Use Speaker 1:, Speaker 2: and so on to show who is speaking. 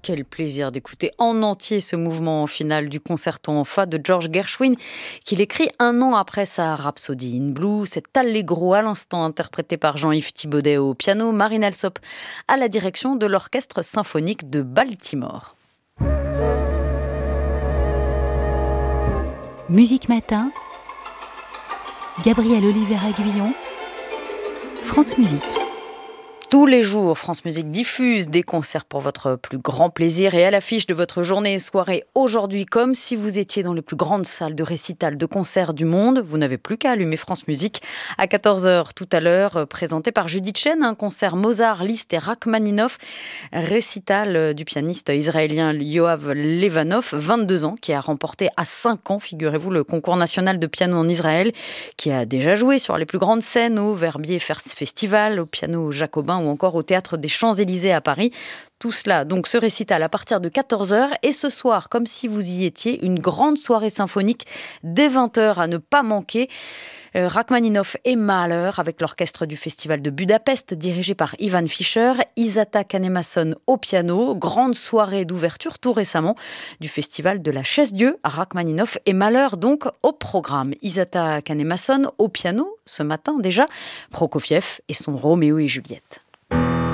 Speaker 1: Quel plaisir d'écouter en entier ce mouvement final du concerto en fa de George Gershwin, qu'il écrit un an après sa Rhapsody in Blue. Cet allegro à l'instant interprété par Jean-Yves Thibaudet au piano, Marine Alsop à la direction de l'Orchestre symphonique de Baltimore.
Speaker 2: Musique Matin, Gabriel Oliver-Aguillon, France Musique.
Speaker 1: Tous les jours, France Musique diffuse des concerts pour votre plus grand plaisir et à l'affiche de votre journée et soirée aujourd'hui, comme si vous étiez dans les plus grandes salles de récital de concerts du monde, vous n'avez plus qu'à allumer France Musique à 14h tout à l'heure, présenté par Judith Chen, un concert Mozart, Liszt et Rachmaninoff, récital du pianiste israélien Yoav Levanov, 22 ans, qui a remporté à 5 ans, figurez-vous, le concours national de piano en Israël, qui a déjà joué sur les plus grandes scènes au Verbier Festival, au piano Jacobin ou encore au Théâtre des Champs-Élysées à Paris. Tout cela, donc ce récital à partir de 14h et ce soir, comme si vous y étiez, une grande soirée symphonique dès 20h à ne pas manquer. Rachmaninoff et Mahler avec l'orchestre du Festival de Budapest dirigé par Ivan Fischer, Isata Kanemason au piano, grande soirée d'ouverture tout récemment du Festival de la Chaise-Dieu à Rachmaninoff et Mahler donc au programme. Isata Kanemason au piano ce matin déjà, Prokofiev et son Roméo et Juliette.